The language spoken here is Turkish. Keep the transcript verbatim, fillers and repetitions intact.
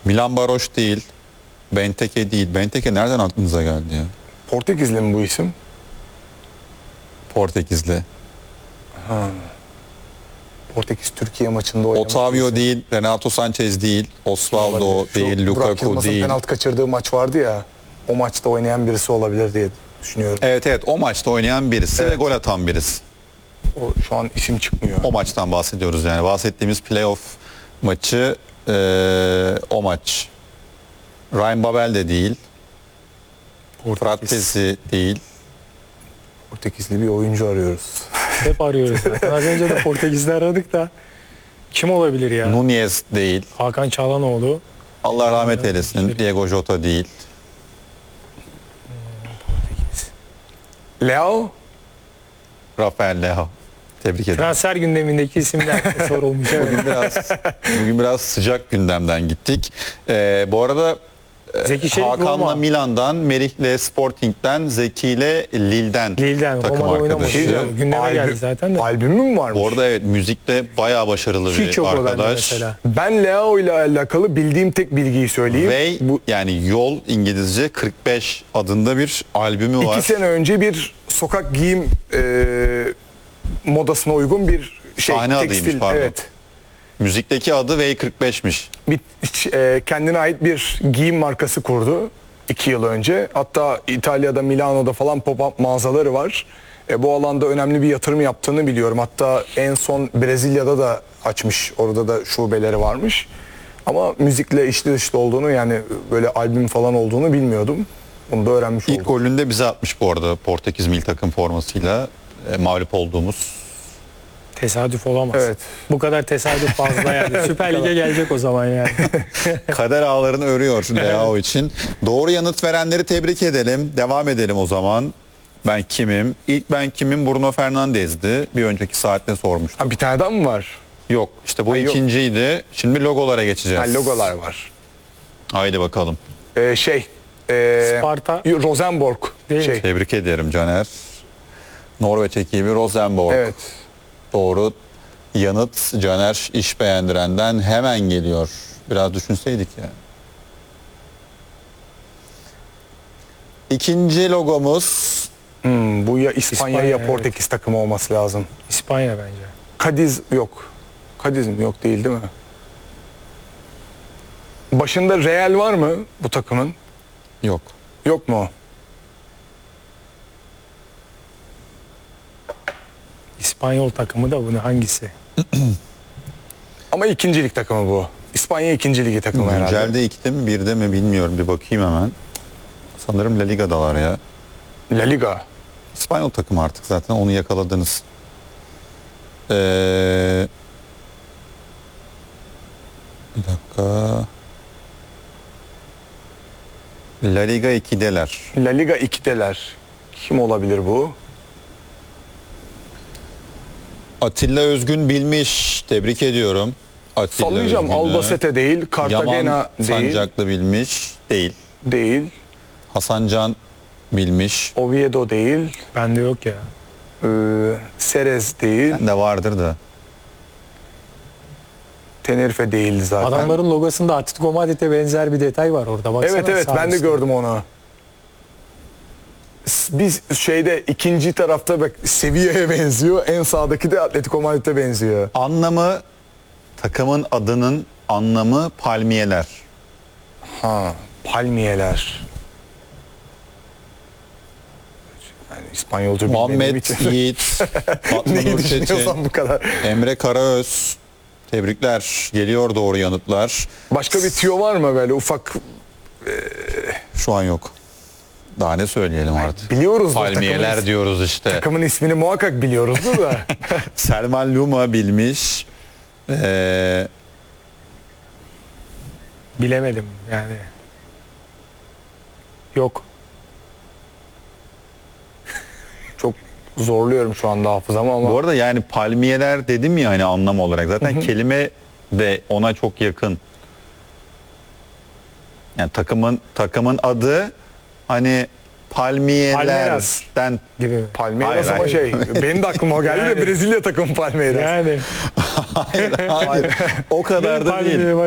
Milan Baroş değil. Benteke değil. Benteke nereden aklınıza geldi ya? Portekizli mi bu isim? Portekizli. Portekiz Türkiye maçında oynamış. Otavio değil. Renato Sanchez değil. Osvaldo Olabilir. Şu değil. Burak Lukaku Yılmaz'ın değil. penaltı kaçırdığı maç vardı ya. O maçta oynayan birisi olabilir diye düşünüyorum. Evet evet o maçta oynayan birisi Evet. ve gol atan birisi. O şu an isim çıkmıyor. O maçtan bahsediyoruz yani. Bahsettiğimiz playoff maçı eee, o maç. Ryan Babel de değil. Frattesi değil. Portekizli bir oyuncu arıyoruz. Hep arıyoruz zaten. Az önce de Portekiz'de aradık da kim olabilir ya? Nunez değil. Hakan Çalhanoğlu. Allah rahmet eylesin. Diego Jota değil. Leo? Rafael Leao. Tebrik ederim. Transfer gündemindeki isimler sorulmuş. Evet. Bugün biraz, bugün biraz sıcak gündemden gittik. Ee, bu arada Zeki Çelik Hakan'la Roma. Milan'dan, Merih'le Sporting'den, Zeki'yle Lille'den Lille'den takım Roma'da oynamış. arkadaşı. Şey, Gündeme albüm- geldi zaten de. Albümü mü varmış? Bu arada evet müzikte bayağı başarılı Hiç bir yok o bende arkadaş. mesela. Ben Leo ile alakalı bildiğim tek bilgiyi söyleyeyim. Ve Bu yani Yol İngilizce kırk beş adında bir albümü var. iki sene önce bir sokak giyim e, modasına uygun bir şey. Sahne adıymış, tekstil. pardon. Evet. Müzikteki adı V kırk beşmiş. Bir, e, kendine ait bir giyim markası kurdu iki yıl önce. Hatta İtalya'da, Milano'da falan pop-up mağazaları var. E, bu alanda önemli bir yatırım yaptığını biliyorum. Hatta en son Brezilya'da da açmış. Orada da şubeleri varmış. Ama müzikle içli dışlı olduğunu, yani böyle albüm falan olduğunu bilmiyordum. Bunu da öğrenmiş İlk oldum. golünü de bize atmış bu arada Portekiz milli takım formasıyla e, mağlup olduğumuz. Tesadüf olamaz. Evet. Bu kadar tesadüf fazla yani. Süper Lig'e gelecek o zaman yani. Kader ağlarını örüyor Leao için. Doğru yanıt verenleri tebrik edelim. Devam edelim o zaman. Ben kimim? İlk ben kimim? Bruno Fernandes'di. Bir önceki saatte sormuştum. Ha, bir tane daha mı var? Yok işte bu Ha, yok. ikinciydi. Şimdi logolara Ha, geçeceğiz. logolar var. Haydi bakalım. E, şey. E, Sparta. Rosenborg. Değil mi? Şey. Tebrik ederim Caner. Norveç ekibi Rosenborg. Evet. Doğru yanıt Caner iş beğendirenden hemen geliyor. Biraz düşünseydik ya. İkinci logomuz Hmm, bu ya İspanya, İspanya, ya Portekiz takımı olması lazım. İspanya bence. Kadiz yok. Kadiz mi? Yok değil değil mi? Başında Real var mı bu takımın? yok. Yok mu? İspanyol takımı da bunu hangisi? Ama ikincilik takımı bu. İspanya ikinci ligi takımı herhalde. Güncelde ikide mi birde mi bilmiyorum. Bir bakayım hemen. Sanırım La Liga'dalar ya. La Liga. İspanyol takımı artık zaten onu yakaladınız. Ee, bir dakika. La Liga ikideler. La Liga ikideler. Kim olabilir bu? Atilla Özgün bilmiş. Tebrik ediyorum. Atilla Sallayacağım. Özgün'ü. Albacete değil, Cartagena Yaman değil. Sancaklı bilmiş. Değil. Değil. Hasan bilmiş. Oviedo değil. Bende yok ya. Ee, Serez değil. De vardır da. Tenerife değil zaten. Adamların logosunda Atletico Madrid'e benzer bir detay var orada. Baksana Evet evet sağ ben de üstte. gördüm onu. S- Biz şeyde ikinci tarafta bak Sevilla'ya benziyor. En sağdaki de Atletico Madrid'e benziyor. Anlamı takımın adının anlamı palmiyeler. Ha, palmiyeler. Yani İspanyolca bilmediğim Muhammed için. Yiğit, Fatma Neyi Nur Çetin, düşünüyorsan bu kadar. Emre Karaöz. Tebrikler. Geliyor doğru yanıtlar. Başka bir tüyo var mı böyle ufak? Şu an yok. Daha ne söyleyelim artık. Biliyoruz da Palmiyeler takımın, diyoruz işte. takımın ismini muhakkak biliyoruzdur da. Selman Luma bilmiş. Ee, Bilemedim yani. Yok. Çok zorluyorum şu anda hafızamı ama. bu arada yani palmiyeler dedim ya hani anlam olarak. Zaten kelime de ona çok yakın. Yani takımın takımın adı hani palmiyelerden Gibi. Palmeiras Hayır, ama hayır. şey benim de aklıma o geldi de Yani. Brezilya takımı Palmeiras. Yani. hayır, hayır. O kadar da değil. Palmiye